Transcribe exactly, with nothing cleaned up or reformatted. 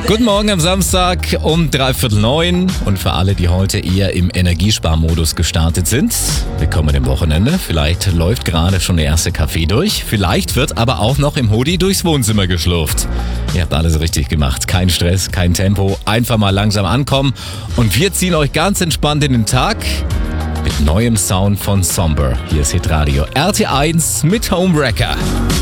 Guten Morgen am Samstag um dreiviertel neun und für alle, die heute eher im Energiesparmodus gestartet sind, willkommen im Wochenende. Vielleicht läuft gerade schon der erste Kaffee durch, vielleicht wird aber auch noch im Hoodie durchs Wohnzimmer geschlurft. Ihr habt alles richtig gemacht, kein Stress, kein Tempo, einfach mal langsam ankommen und wir ziehen euch ganz entspannt in den Tag mit neuem Sound von Somber. Hier ist Hitradio R T eins mit Homewrecker.